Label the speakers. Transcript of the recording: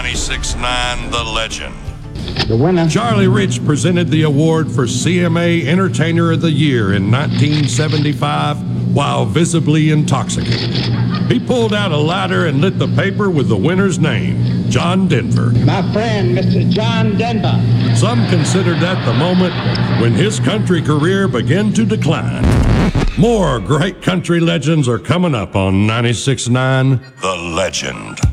Speaker 1: 96.9 The Legend.
Speaker 2: The winner.
Speaker 3: Charlie Rich presented the award for CMA Entertainer of the Year in 1975 while visibly intoxicated. He pulled out a lighter and lit the paper with the winner's name, John Denver.
Speaker 2: My friend, Mr. John Denver.
Speaker 3: Some considered that the moment when his country career began to decline. More great country legends are coming up on 96.9
Speaker 1: The Legend.